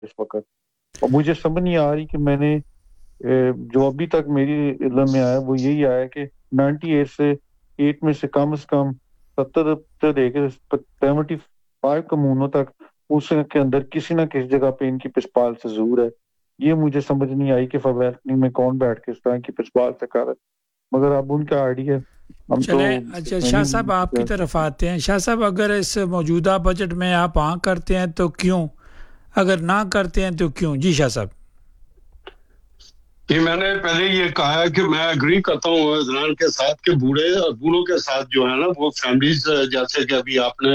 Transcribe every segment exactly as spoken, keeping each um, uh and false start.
इस वक्त, और मुझे समझ नहीं आ रही कि मैंने जो अभी तक मेरी इल्म में आया वो यही आया कि अट्ठानवे से एट में से कम से कम सत्तर से लेकर पचहत्तर कमूनों तक उसके अंदर किसी ना किसी जगह पे इनकी पिस्पाल से जरूर है। ये मुझे समझ नहीं आई कि फवेल्कनिंग में कौन बैठ के इस तरह की पिस्पाल से कर, मगर अब उनका आइडिया हम तो चले। अच्छा शाह साहब आपकी तरफ आते हैं। शाह साहब अगर इस मौजूदा बजट में आप हाँ करते हैं तो क्यों, अगर ना करते हैं तो क्यों? जी शाह साहब। ये मैंने पहले ये कहा है कि मैं एग्री करता हूँ इजरान के साथ कि बूढ़े और बूढ़ों के साथ जो है ना वो फैमिलीज, जैसे कि अभी आपने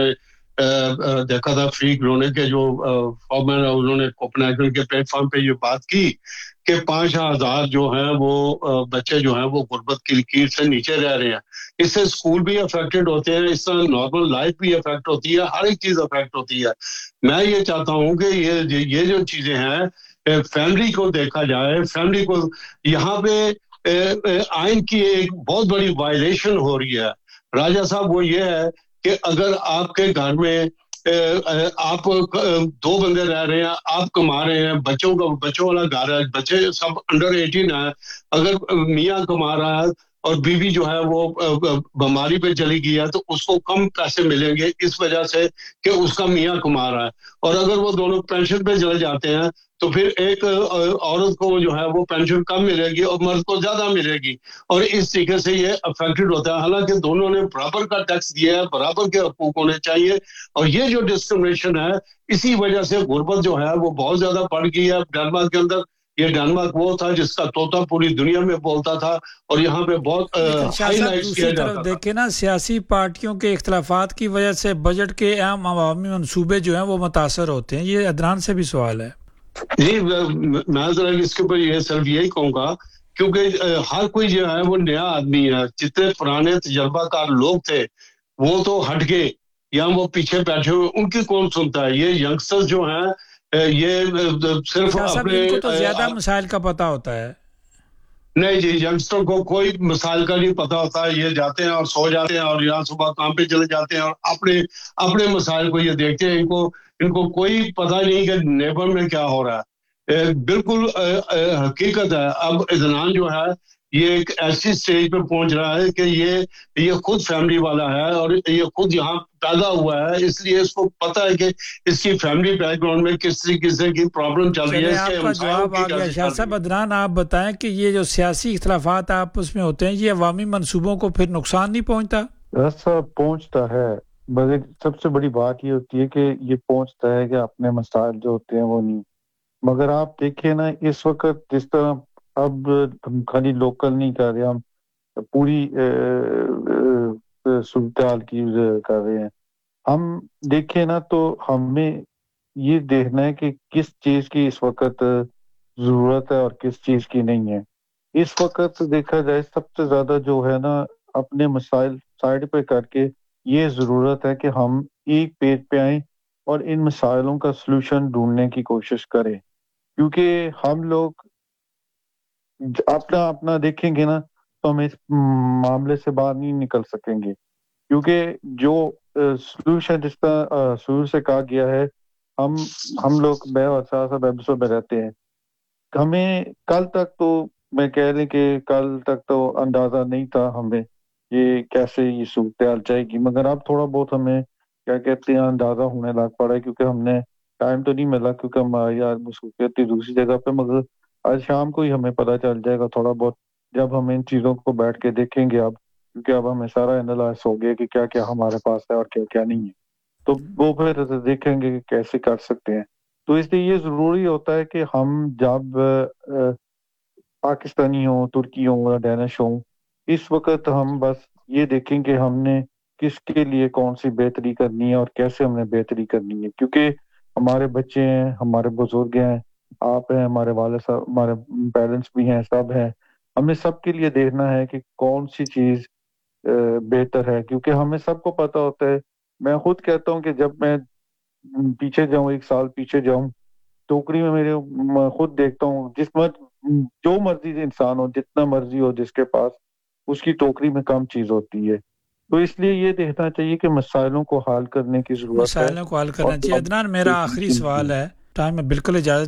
देखा था फ्री ग्रोने के जो फॉर्मर है उन्होंने कोपेनहेगन के प्लेटफॉर्म पे ये बात की कि पांच हजार जो है वो बच्चे जो हैं वो गुर्बत की लकीर से नीचे रह रहे हैं। इससे स्कूल भी अफेक्टेड होते हैं, इस तरह नॉर्मल लाइफ भी अफेक्ट होती है, हर एक चीज अफेक्ट होती है। मैं ये चाहता हूँ कि ये ये जो चीजें हैं फैमिली को देखा जाए, फैमिली को यहाँ पे आइन की एक बहुत बड़ी वायलेशन हो रही है राजा साहब। वो ये है कि अगर आपके घर में आप दो बंदे रह रहे हैं, आप कमा रहे हैं, बच्चों का बच्चों वाला घर है, बच्चे सब अंडर एटीन है, अगर मियाँ कमा रहा है और बीवी जो है वो बीमारी पे चली गई है तो उसको कम पैसे मिलेंगे इस वजह से कि उसका मियाँ कमा रहा है। और अगर वो दोनों पेंशन पे चले जाते हैं तो फिर एक औरत को जो है वो पेंशन कम मिलेगी और मर्द को ज्यादा मिलेगी, और इस तरीके से ये अफेक्टेड होता है। हालांकि दोनों ने बराबर का टैक्स दिया है, बराबर के हकूक होने चाहिए, और ये जो डिस्क्रिमिनेशन है इसी वजह से गुर्बत जो है वो बहुत ज्यादा बढ़ गई है। डेनमार्क के अंदर, ये डेनमार्क वो था जिसका तोता पूरी दुनिया में बोलता था, और यहाँ पे बहुत हाईलाइट किया जाता था। देखे ना सियासी पार्टियों के इख्तलाफात की वजह से बजट के अहम अवामी मंसूबे जो हैं वो मुतासर होते हैं। ये अदनान से भी सवाल है। जी मैं जरा इसके ऊपर ये सिर्फ यही कहूँगा क्योंकि हर कोई जो है वो नया आदमी है। जितने पुराने तजर्बाकार लोग थे वो तो हट गए या वो पीछे बैठे हुए, उनकी कौन सुनता है? ये यंगस्टर्स जो हैं ये सिर्फ अपने इनको तो ज्यादा मसाइल का पता होता है। नहीं जी, यंगस्टर को कोई मसाइल का नहीं पता होता है। ये जाते हैं और सो जाते हैं और यहाँ सुबह काम पे चले जाते हैं और अपने अपने मसाइल को ये देखते हैं। इनको इनको कोई पता नहीं कि नेबर में क्या हो रहा है। बिल्कुल हकीकत है। अब इदनान जो है ये एक ऐसी स्टेज पे पहुंच रहा है कि ये ये खुद फैमिली वाला है और ये खुद यहाँ पैदा हुआ है, इसलिए इसको पता है कि इसकी फैमिली बैकग्राउंड में किस तरीके की प्रॉब्लम चल रही है। आपका जवाब आ गया शाह साहब। अदनान आप बताएं कि ये जो सियासी इख्तलाफात आपस में होते हैं ये अवामी मंसूबों को फिर नुकसान नहीं पहुंचता? ऐसा पहुंचता है, मगर सबसे बड़ी बात ये होती है कि ये पहुंचता है कि अपने मसाइल जो होते हैं वो नहीं। मगर आप देखिए ना इस वक्त जिस तरह अब हम खाली लोकल नहीं कर रहे, हम पूरी सूरत की कर रहे हैं। हम देखें ना तो हमें ये देखना है कि किस चीज की इस वक्त जरूरत है और किस चीज की नहीं है। इस वक्त देखा जाए सबसे ज्यादा जो है ना अपने मसाइल साइड पे करके ये जरूरत है कि हम एक पेज पे आए और इन मसाइलों का सलूशन ढूंढने की कोशिश करें, क्योंकि हम लोग अपना अपना देखेंगे ना तो हम इस मामले से बाहर नहीं निकल सकेंगे। क्योंकि जो सलूशन जिसका शुरू से कहा गया है, हम हम लोग मैं और साहब एपिसोड में रहते हैं, हमें कल तक तो मैं कह रही कि कल तक तो अंदाजा नहीं था हमें ये कैसे ये सूरत जाएगी, मगर अब थोड़ा बहुत हमें क्या कहते हैं अंदाजा होने लग पड़ा है, क्योंकि हमने टाइम तो नहीं मिला क्योंकि हमारी यार मसरूफियत थी दूसरी जगह पे, मगर आज शाम को ही हमें पता चल जाएगा थोड़ा बहुत जब हम इन चीज़ों को बैठ के देखेंगे अब, क्योंकि अब हमें सारा एनालाइज हो गया कि क्या क्या हमारे पास है और क्या क्या नहीं है, तो वो फिर देखेंगे कि कैसे कर सकते हैं। तो इसलिए ये ज़रूरी होता है कि हम जब पाकिस्तानी हो, तुर्की हो या डेनिश हो, इस वक्त हम बस ये देखें कि हमने किसके लिए कौन सी बेहतरी करनी है और कैसे हमने बेहतरी करनी है, क्योंकि हमारे बच्चे हैं, हमारे बुजुर्ग हैं, आप हैं, हमारे वाले साहब, हमारे पेरेंट्स भी हैं, सब हैं। हमें सबके लिए देखना है कि कौन सी चीज़ बेहतर है, क्योंकि हमें सबको पता होता है। मैं खुद कहता हूँ कि जब मैं पीछे जाऊं, एक साल पीछे जाऊं, टोकरी में मेरे मैं खुद देखता हूँ जिस मर, जो मर्जी इंसान हो, जितना मर्जी हो जिसके पास, उसकी टोकरी में कम चीज होती है। तो इसलिए ये देखना चाहिए कि मसाइलों को हल करने की जरूरत है। मसाइलों को हल करना चाहिए। अदनान मेरा आखिरी सवाल है ٹائم ہے بالکل اجازت